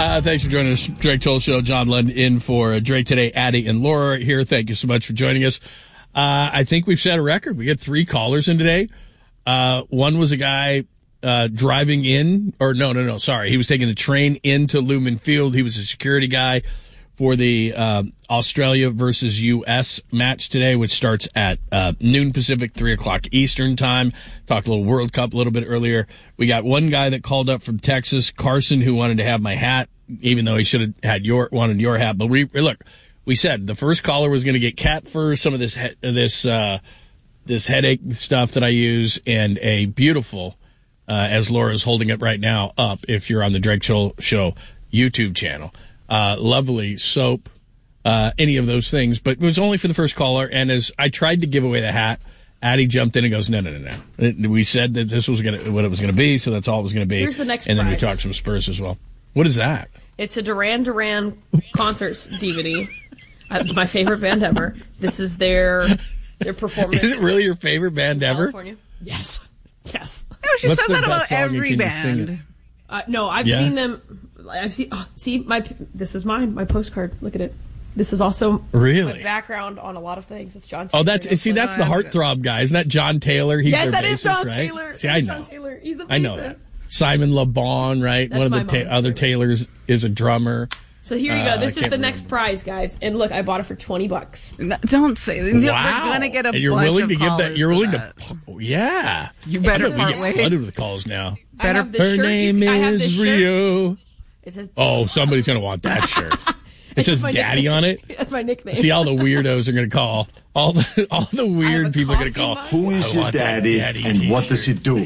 Thanks for joining us. Drake Toll Show. John Lund in for Drake today. Addie and Laura here. Thank you so much for joining us. I think we've set a record. We got 3 callers in today. One was a guy driving in, or no, sorry. He was taking the train into Lumen Field. He was a security guy for the Australia versus U.S. match today, which starts at noon Pacific, 3 o'clock Eastern time. Talked a little World Cup a little bit earlier. We got one guy that called up from Texas, Carson, who wanted to have my hat, even though he should have had wanted your hat. But we said the first caller was going to get cat fur, some of this headache stuff that I use, and a beautiful, as Laura's holding it right now, up if you're on the Drake Show YouTube channel. Lovely soap, any of those things, but it was only for the first caller. And as I tried to give away the hat, Addie jumped in and goes, no. We said that this was what it was going to be, so that's all it was going to be. Here's the next and prize. Then we talked some Spurs as well. What is that? It's a Duran Duran concerts DVD. My favorite band ever. This is their performance. Is it really your favorite band ever? California? Yes. No, she says that about every band. No, I've seen them. This is mine. My postcard. Look at it. This is also really my background on a lot of things. It's John Taylor. Oh, that's the Heartthrob guy. Isn't that John Taylor? He's yes, their that bassist, is John right? Taylor. See, I know. John Taylor. He's the bassist. I know that. Simon Le Bon, right? That's one of the other Taylors is a drummer. So here you go. This is the next prize, guys. And look, I bought it for $20. No, don't say that. Wow. You're gonna get a and you're bunch willing of to give that. You're willing that. to. Yeah. You better we part get ways. flooded with calls now. Better. Her name is Rio. It says. Oh, somebody's gonna want that shirt. It says Daddy nickname. on it. That's my nickname. See, all the weirdos are going to call. All the weird people are going to call. Who is your daddy and what does he do?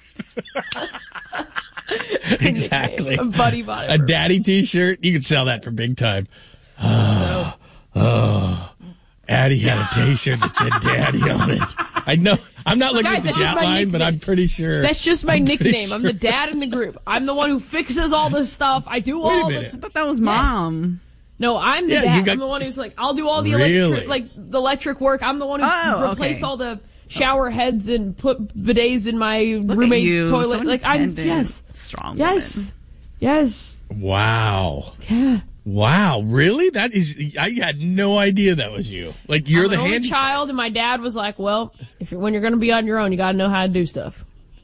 Exactly. A buddy bought it. A daddy T-shirt. You could sell that for big time. Addie had a T-shirt that said Daddy on it. I know. I'm not looking at the chat line, but I'm pretty sure. That's just my nickname. Sure. I'm the dad in the group. I'm the one who fixes all the stuff. I do all the... I thought that was Mom. No, I'm the dad. I'm the one who's like, I'll do all the electric work. I'm the one who replaced all the shower heads and put bidets in my roommate's toilet. So I'm strong. Yes. Yes. Wow. Yeah. Wow, really? That is, I had no idea that was you. Like, you're the only child, and my dad was like, well, when you're going to be on your own, you got to know how to do stuff.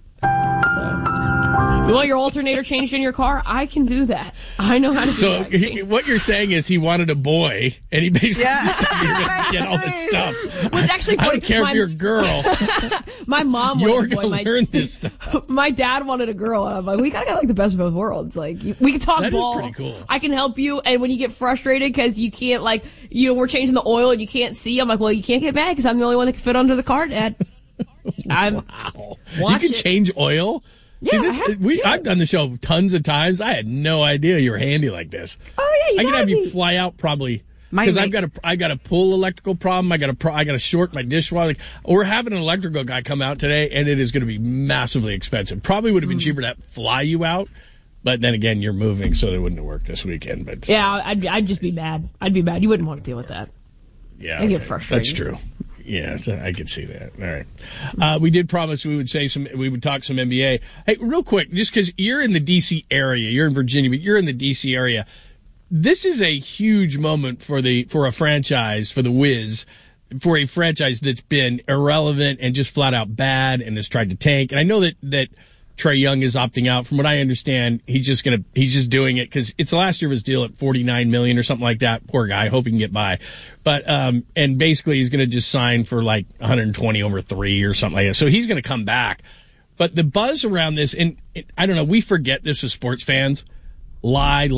You want your alternator changed in your car? I can do that. I know how to do that. So what you're saying is he wanted a boy, and he basically just get all this stuff. Well, it's actually funny. I don't care if you're a girl. My mom wanted a boy. You're going to learn this stuff. My dad wanted a girl, and I'm like, we got to get like the best of both worlds. Like, we can talk ball. That is pretty cool. I can help you, and when you get frustrated because you can't, we're changing the oil and you can't see, I'm like, well, you can't get mad because I'm the only one that can fit under the car, Dad. Wow. You can change oil? Yeah, See, I've done the show tons of times. I had no idea you were handy like this. Oh yeah, I can have you fly out probably because I got a pull electrical problem. I got to short my dishwasher. We're having an electrical guy come out today, and it is going to be massively expensive. Probably would have been cheaper to fly you out, but then again, you're moving, so it wouldn't have worked this weekend. But yeah, I'd just be mad. I'd be mad. You wouldn't want to deal with that. Yeah, I get frustrated. That's true. Yeah, I could see that. All right. We did promise we would talk some NBA. Hey, real quick, just because you're in the D.C. area, you're in Virginia, but you're in the D.C. area. This is a huge moment for a franchise, for the Wiz, for a franchise that's been irrelevant and just flat out bad and has tried to tank. And I know that Trae Young is opting out. From what I understand, he's just doing it because it's the last year of his deal at $49 million or something like that. Poor guy. Hope he can get by. But, and basically he's going to just sign for like 120 over 3 or something like that. So he's going to come back. But the buzz around this, and I don't know, we forget this as sports fans. Lie.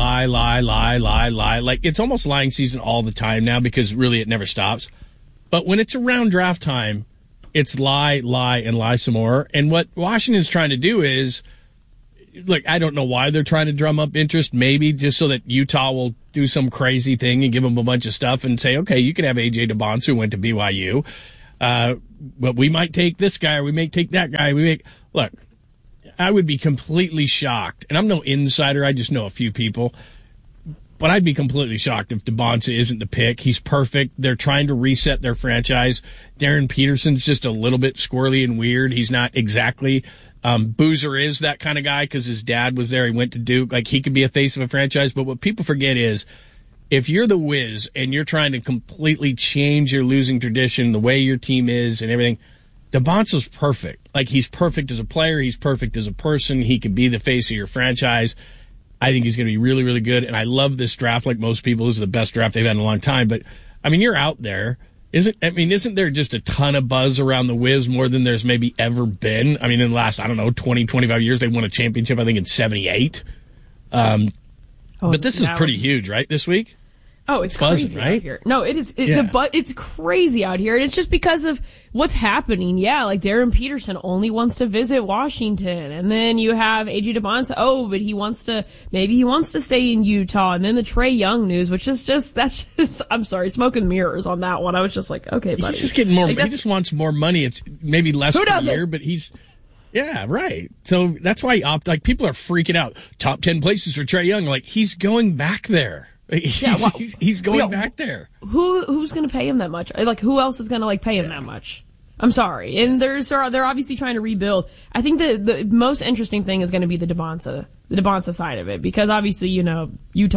Like, it's almost lying season all the time now because really it never stops. But when it's around draft time, it's lie, and lie some more. And what Washington's trying to do is, look, I don't know why they're trying to drum up interest, maybe just so that Utah will do some crazy thing and give them a bunch of stuff and say, okay, you can have A.J. DeBonce who went to BYU. But we might take this guy or we may take that guy. Look, I would be completely shocked. And I'm no insider. I just know a few people. But I'd be completely shocked if DeBonce isn't the pick. He's perfect. They're trying to reset their franchise. Darren Peterson's just a little bit squirrely and weird. He's not exactly Boozer is that kind of guy because his dad was there. He went to Duke. Like, he could be a face of a franchise. But what people forget is, if you're the Wiz and you're trying to completely change your losing tradition, the way your team is and everything, DeBonce's perfect. Like, he's perfect as a player. He's perfect as a person. He could be the face of your franchise. I think he's going to be really, really good. And I love this draft like most people. This is the best draft they've had in a long time. But, I mean, you're out there. Isn't there just a ton of buzz around the Wiz more than there's maybe ever been? I mean, in the last, 20, 25 years, they won a championship, I think, in 78. But this is pretty huge, right, this week? Oh, it's buzzing, crazy, right? Out here. No, it is. It's crazy out here. And it's just because of what's happening. Yeah, like Darren Peterson only wants to visit Washington. And then you have A.J. DeBonce. Oh, but he wants to stay in Utah. And then the Trae Young news, which is I'm sorry, smoke and mirrors on that one. I was just like, okay, buddy. He's just getting more, he just wants more money. It's maybe less per year, but yeah, right. So that's why people are freaking out. Top 10 places for Trae Young. Like, he's going back there. He's going back there. Who's going to pay him that much? Like, who else is going to pay him that much? I'm sorry. And they're obviously trying to rebuild. I think the most interesting thing is going to be the DeBonce side of it, because obviously, Utah,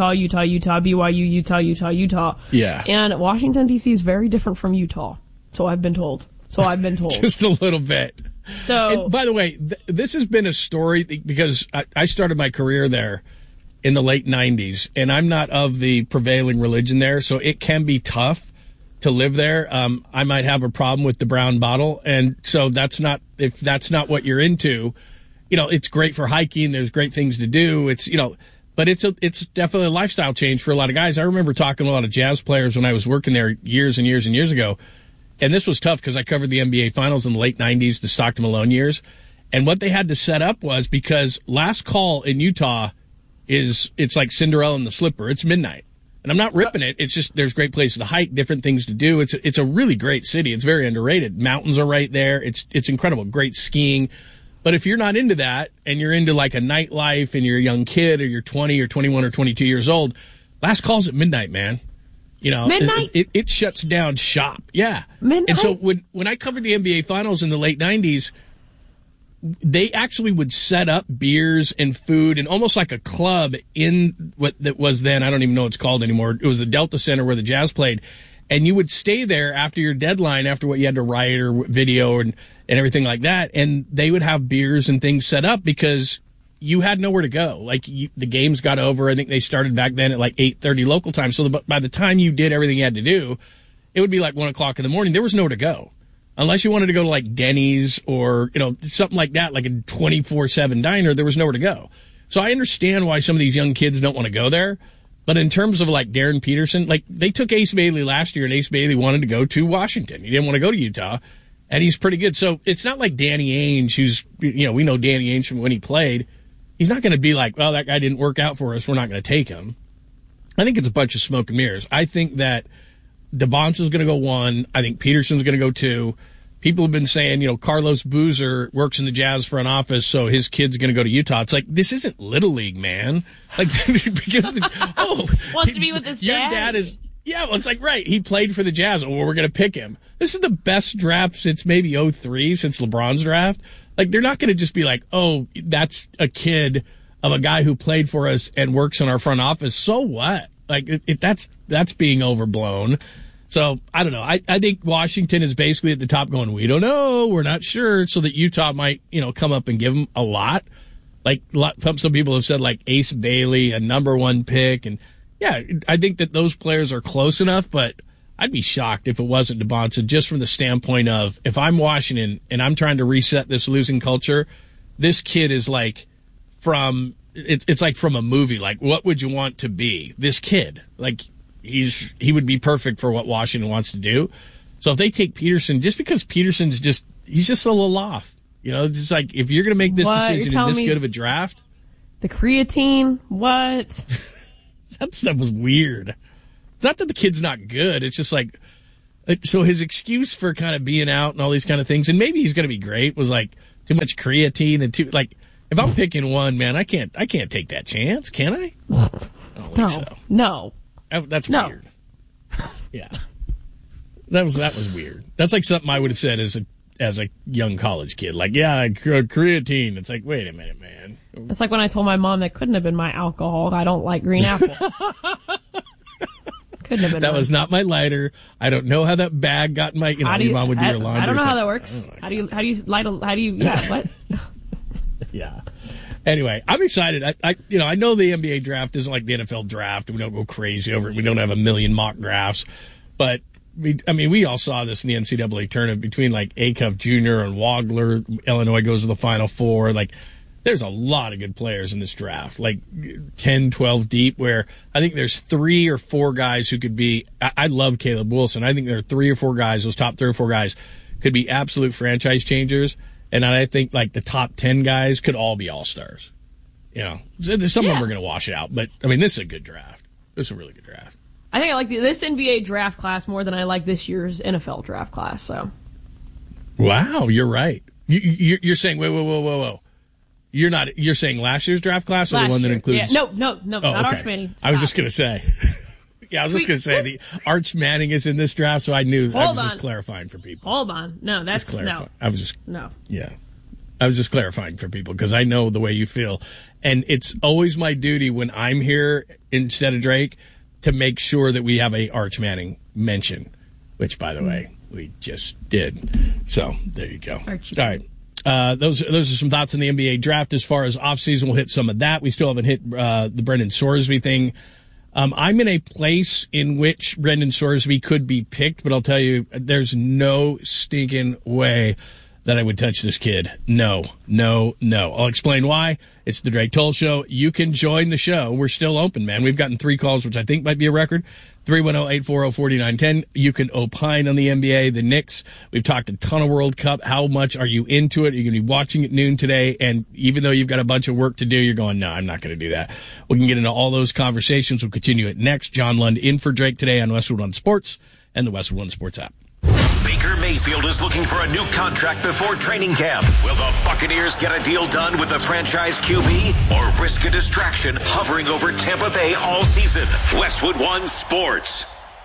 BYU, Utah. Yeah. And Washington D.C. is very different from Utah. So I've been told. Just a little bit. So, and by the way, this has been a story because I started my career there in the late 90s, and I'm not of the prevailing religion there, so it can be tough to live there. I might have a problem with the brown bottle, and so if that's not what you're into, it's great for hiking. There's great things to do. But it's definitely a lifestyle change for a lot of guys. I remember talking to a lot of Jazz players when I was working there years and years and years ago, and this was tough because I covered the NBA Finals in the late 90s, the Stockton Malone years, and what they had to set up was, because last call in Utah it's like Cinderella and the Slipper. It's midnight. And I'm not ripping it. It's just there's great places to hike, different things to do. It's a really great city. It's very underrated. Mountains are right there. It's incredible. Great skiing. But if you're not into that and you're into like a nightlife and you're a young kid or you're 20 or 21 or 22 years old, last call's at midnight, man. Midnight? It shuts down shop. Yeah. Midnight? And so when I covered the NBA Finals in the late 90s, they actually would set up beers and food and almost like a club in what that was then. I don't even know what it's called anymore. It was the Delta Center where the Jazz played. And you would stay there after your deadline, after what you had to write or video and everything like that. And they would have beers and things set up because you had nowhere to go. Like, the games got over. I think they started back then at like 8:30 local time. So by the time you did everything you had to do, it would be like 1 o'clock in the morning. There was nowhere to go. Unless you wanted to go to like Denny's or, something like that, like a 24/7 diner, there was nowhere to go. So I understand why some of these young kids don't want to go there. But in terms of like Darren Peterson, like, they took Ace Bailey last year and Ace Bailey wanted to go to Washington. He didn't want to go to Utah, and he's pretty good. So it's not like Danny Ainge, who's, we know Danny Ainge from when he played. He's not going to be like, well, that guy didn't work out for us, we're not going to take him. I think it's a bunch of smoke and mirrors. I think that DeBonce is going to go 1. I think Peterson's going to go 2. People have been saying, Carlos Boozer works in the Jazz front office, so his kid's going to go to Utah. It's like, this isn't Little League, man. Like, because wants to be with his dad. Your dad is, well, it's like, right. He played for the Jazz. Oh, well, we're going to pick him. This is the best draft since maybe 2003, since LeBron's draft. Like, they're not going to just be like, oh, that's a kid of a guy who played for us and works in our front office. So what? Like, that's being overblown. So, I don't know. I think Washington is basically at the top going, we don't know, we're not sure, so that Utah might, come up and give them a lot. Like, some people have said, like, Ace Bailey, a number 1 pick. And, yeah, I think that those players are close enough, but I'd be shocked if it wasn't DeBonce, just from the standpoint of, if I'm Washington and I'm trying to reset this losing culture, this kid is like it's like from a movie. Like, what would you want to be? This kid. Like, he would be perfect for what Washington wants to do. So if they take Peterson, just because Peterson's he's just a little off. Just like, if you're going to make this decision in this good of a draft. The creatine, what? That stuff was weird. It's not that the kid's not good. It's just like, so his excuse for kind of being out and all these kind of things, and maybe he's going to be great, was like too much creatine and like, if I'm picking one, man, I can't take that chance, can I? I don't think so. No. That's weird. Yeah. That was weird. That's like something I would have said as as a young college kid. Like, yeah, creatine. It's like, wait a minute, man. It's like when I told my mom that couldn't have been my alcohol. I don't like green apple. Couldn't have been. That was not my lighter. I don't know how that bag got in my. Your mom would do your laundry. I don't know how that works. How do you light a? How do you? Yeah, what? Yeah. Anyway, I'm excited. I know the NBA draft isn't like the NFL draft. We don't go crazy over it. We don't have a million mock drafts, but we all saw this in the NCAA tournament between like Acuff Jr. and Wagler. Illinois goes to the Final Four. Like, there's a lot of good players in this draft, like 10, 12 deep, where I think there's 3 or 4 guys who could be. I love Caleb Wilson. I think there are 3 or 4 guys, those top 3 or 4 guys, could be absolute franchise changers. And I think like the top 10 guys could all be all-stars. You know, some of them are going to wash out, but I mean, this is a good draft. This is a really good draft. I think I like this NBA draft class more than I like this year's NFL draft class. So, wow, you're right. You're saying whoa. You're saying last year's draft class or the one that includes? Yeah. No, not Arch Manning. Stop. I was just going to say. Yeah, I was just going to say the Arch Manning is in this draft, so I knew. I was just clarifying for people. Hold on. No, that's no. I was just no. Yeah, I was just clarifying for people because I know the way you feel, and it's always my duty when I'm here instead of Drake to make sure that we have a Arch Manning mention, which, by the way, we just did. So there you go. Archie. All right. Those are some thoughts on the NBA draft. As far as offseason, we'll hit some of that. We still haven't hit the Brendan Sorsby thing. I'm in a place in which Brendan Sorsby could be picked, but I'll tell you, there's no stinking way that I would touch this kid. No. I'll explain why. It's the Drake Toll Show. You can join the show. We're still open, man. We've gotten 3 calls, which I think might be a record. 310-840-4910. You can opine on the NBA, the Knicks. We've talked a ton of World Cup. How much are you into it? Are you going to be watching at noon today? And even though you've got a bunch of work to do, you're going, no, I'm not going to do that. We can get into all those conversations. We'll continue it next. John Lund in for Drake today on Westwood One Sports and the Westwood One Sports app. Baker Mayfield is looking for a new contract before training camp. Will the Buccaneers get a deal done with the franchise QB or risk a distraction hovering over Tampa Bay all season? Westwood One Sports.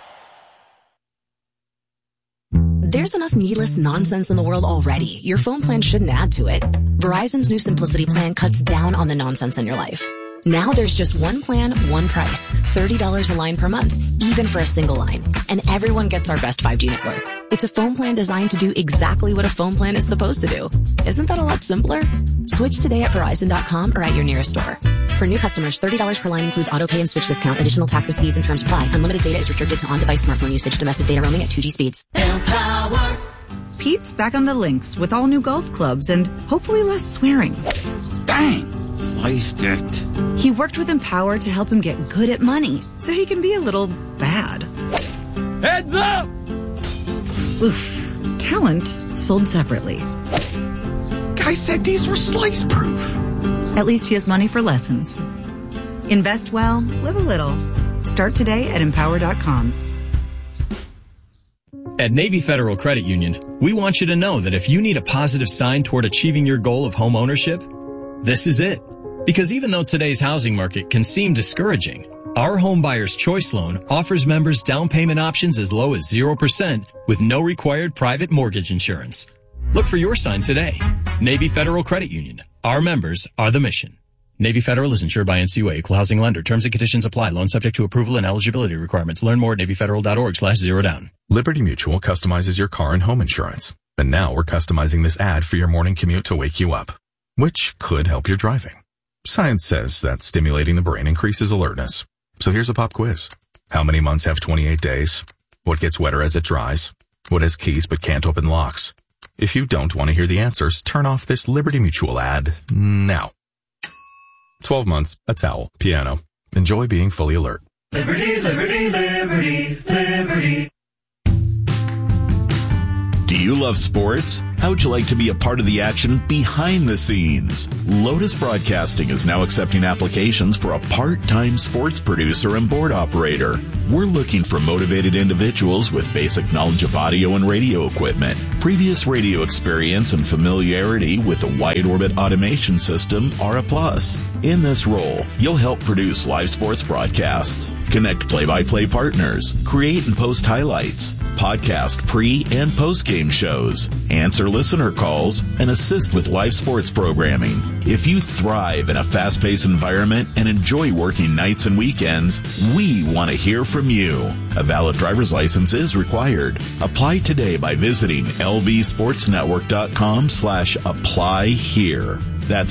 There's enough needless nonsense in the world already. Your phone plan shouldn't add to it. Verizon's new Simplicity plan cuts down on the nonsense in your life. Now there's just one plan, one price. $30 a line per month, even for a single line. And everyone gets our best 5G network. It's a phone plan designed to do exactly what a phone plan is supposed to do. Isn't that a lot simpler? Switch today at Verizon.com or at your nearest store. For new customers, $30 per line includes auto pay and switch discount. Additional taxes, fees, and terms apply. Unlimited data is restricted to on-device smartphone usage. Domestic data roaming at 2G speeds. Empower. Pete's back on the links with all new golf clubs and hopefully less swearing. Dang! Sliced it. He worked with Empower to help him get good at money, so he can be a little bad. Heads up! Oof. Talent sold separately. Guy said these were slice-proof. At least he has money for lessons. Invest well, live a little. Start today at Empower.com. At Navy Federal Credit Union, we want you to know that if you need a positive sign toward achieving your goal of home ownership, this is it. Because even though today's housing market can seem discouraging, our Home Buyer's Choice Loan offers members down payment options as low as 0% with no required private mortgage insurance. Look for your sign today. Navy Federal Credit Union. Our members are the mission. Navy Federal is insured by NCUA, Equal Housing Lender. Terms and conditions apply. Loan subject to approval and eligibility requirements. Learn more at NavyFederal.org/zerodown. Liberty Mutual customizes your car and home insurance. And now we're customizing this ad for your morning commute to wake you up, which could help your driving. Science says that stimulating the brain increases alertness. So here's a pop quiz. How many months have 28 days? What gets wetter as it dries? What has keys but can't open locks? If you don't want to hear the answers, turn off this Liberty Mutual ad now. 12 months, a towel, piano. Enjoy being fully alert. Liberty, liberty, liberty, liberty. Do you love sports? How would you like to be a part of the action behind the scenes? Lotus Broadcasting is now accepting applications for a part-time sports producer and board operator. We're looking for motivated individuals with basic knowledge of audio and radio equipment, previous radio experience, and familiarity with the wide orbit automation system are a plus. In this role, you'll help produce live sports broadcasts, connect play-by-play partners, create and post highlights, podcast pre- and post-game shows, answer answer listener calls, and assist with live sports programming. If you thrive in a fast-paced environment and enjoy working nights and weekends, we want to hear from you. A valid driver's license is required. Apply today by visiting lvsportsnetwork.com/apply here. That's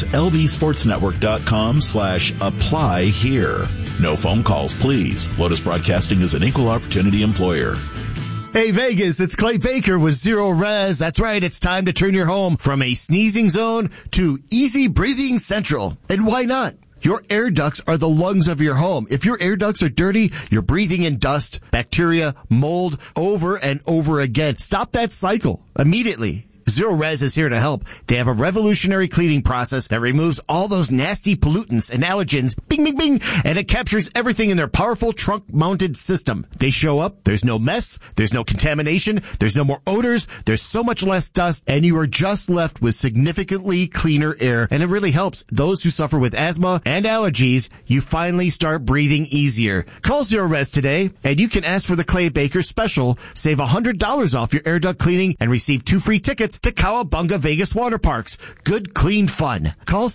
lvsportsnetwork.com/apply here. No phone calls, please. Lotus Broadcasting is an equal opportunity employer. Hey Vegas, it's Clay Baker with Zero Res. That's right, it's time to turn your home from a sneezing zone to easy breathing central. And why not? Your air ducts are the lungs of your home. If your air ducts are dirty, you're breathing in dust, bacteria, mold over and over again. Stop that cycle immediately. Zero Res is here to help. They have a revolutionary cleaning process that removes all those nasty pollutants and allergens, bing, bing, bing, and it captures everything in their powerful trunk-mounted system. They show up, there's no mess, there's no contamination, there's no more odors, there's so much less dust, and you are just left with significantly cleaner air, and it really helps those who suffer with asthma and allergies. You finally start breathing easier. Call Zero Res today, and you can ask for the Clay Baker special. Save $100 off your air duct cleaning and receive 2 free tickets to Cowabunga Vegas Water Parks. Good, clean fun. Call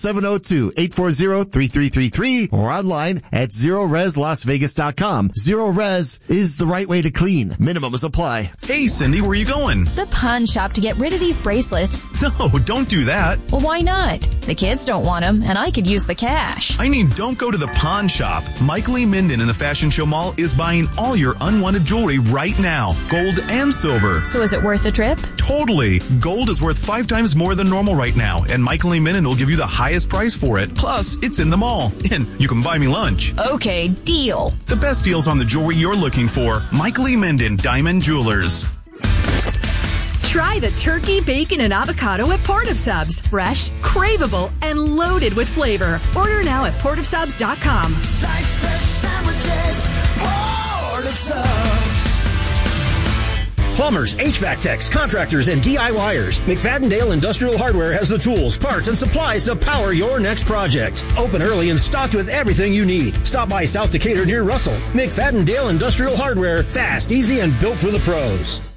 702-840-3333 or online at ZeroResLasVegas.com. Zero Res is the right way to clean. Minimums apply. Hey, Cindy, where are you going? The pawn shop to get rid of these bracelets. No, don't do that. Well, why not? The kids don't want them, and I could use the cash. I mean, don't go to the pawn shop. Michael E. Minden in the Fashion Show Mall is buying all your unwanted jewelry right now. Gold and silver. So is it worth the trip? Totally. Gold is worth 5 times more than normal right now, and Michael E. Minden will give you the highest price for it. Plus, it's in the mall, and you can buy me lunch. Okay, deal. The best deals on the jewelry you're looking for. Michael E. Minden Diamond Jewelers. Try the turkey, bacon, and avocado at Port of Subs. Fresh, craveable, and loaded with flavor. Order now at portofsubs.com. Slice fresh sandwiches, Port of Subs. Plumbers, HVAC techs, contractors, and DIYers. McFadden-Dale Industrial Hardware has the tools, parts, and supplies to power your next project. Open early and stocked with everything you need. Stop by South Decatur near Russell. McFadden-Dale Industrial Hardware. Fast, easy, and built for the pros.